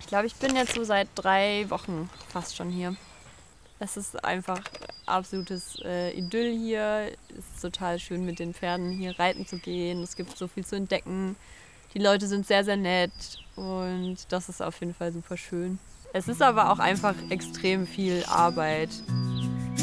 glaube, ich bin jetzt so seit 3 Wochen fast schon hier. Es ist einfach absolutes Idyll hier. Es ist total schön, mit den Pferden hier reiten zu gehen. Es gibt so viel zu entdecken. Die Leute sind sehr, sehr nett und das ist auf jeden Fall super schön. Es ist aber auch einfach extrem viel Arbeit.